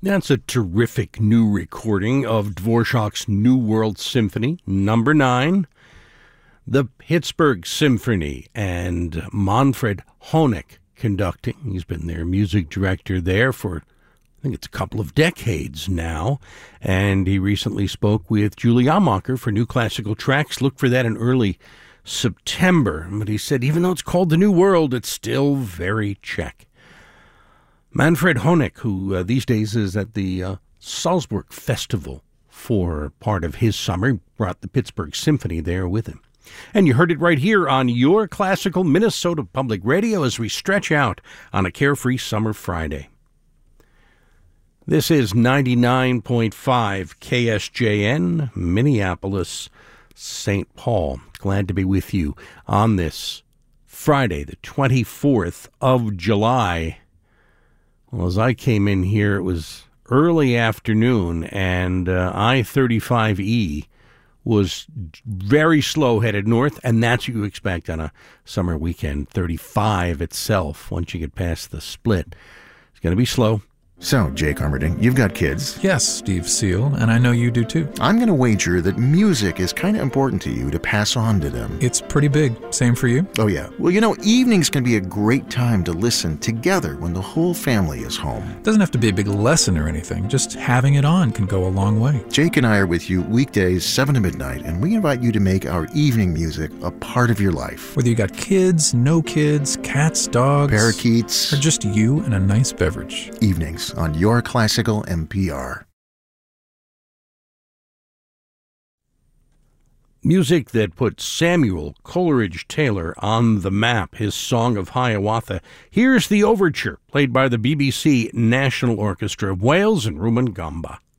That's a terrific new recording of Dvorak's New World Symphony, number 9, the Pittsburgh Symphony, and Manfred Honeck conducting. He's been their music director there for, I think it's a couple of decades now, and he recently spoke with Julie Amacher for New Classical Tracks. Look for that in early September. But he said even though it's called the New World, it's still very Czech. Manfred Honeck, who these days is at the Salzburg Festival for part of his summer, brought the Pittsburgh Symphony there with him. And you heard it right here on your classical Minnesota Public Radio as we stretch out on a carefree summer Friday. This is 99.5 KSJN, Minneapolis, St. Paul. Glad to be with you on this Friday, the 24th of July. Well, as I came in here, it was early afternoon, and I-35E was very slow headed north, and that's what you expect on a summer weekend. 35 itself, once you get past the split, it's going to be slow. So, Jake Armerding, you've got kids. Yes, Steve Seal, and I know you do too. I'm going to wager that music is kind of important to you to pass on to them. It's pretty big. Same for you? Oh, yeah. Well, you know, evenings can be a great time to listen together when the whole family is home. It doesn't have to be a big lesson or anything. Just having it on can go a long way. Jake and I are with you weekdays, 7 to midnight, and we invite you to make our evening music a part of your life. Whether you got kids, no kids, cats, dogs, parakeets, or just you and a nice beverage. Evenings on Your Classical NPR. Music that put Samuel Coleridge Taylor on the map, his Song of Hiawatha. Here's the overture, played by the BBC National Orchestra of Wales and Rumen Gamba.